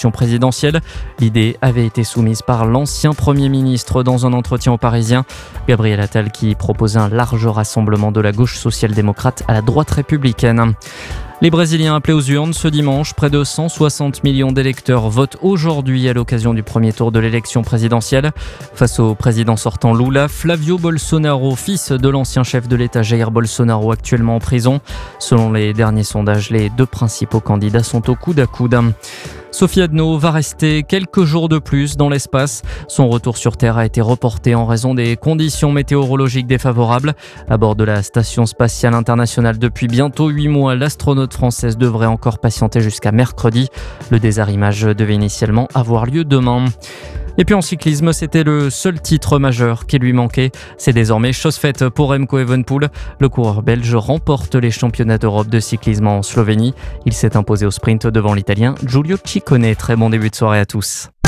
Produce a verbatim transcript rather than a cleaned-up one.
présidentielle. L'idée avait été soumise par l'ancien Premier ministre dans un entretien aux Parisiens. Gabriel Attal qui proposait un large rassemblement de la gauche social-démocrate à la droite républicaine. Les Brésiliens appelés aux urnes ce dimanche, près de cent soixante millions d'électeurs votent aujourd'hui à l'occasion du premier tour de l'élection présidentielle. Face au président sortant Lula, Flavio Bolsonaro, fils de l'ancien chef de l'État Jair Bolsonaro, actuellement en prison. Selon les derniers sondages, les deux principaux candidats sont au coude à coude. Sophie Adno va rester quelques jours de plus dans l'espace. Son retour sur Terre a été reporté en raison des conditions météorologiques défavorables. À bord de la Station spatiale internationale depuis bientôt huit mois, l'astronaute française devrait encore patienter jusqu'à mercredi. Le désarrimage devait initialement avoir lieu demain. Et puis en cyclisme, c'était le seul titre majeur qui lui manquait. C'est désormais chose faite pour Remco Evenepoel. Le coureur belge remporte les championnats d'Europe de cyclisme en Slovénie. Il s'est imposé au sprint devant l'Italien Giulio Ciccone. Très bon début de soirée à tous.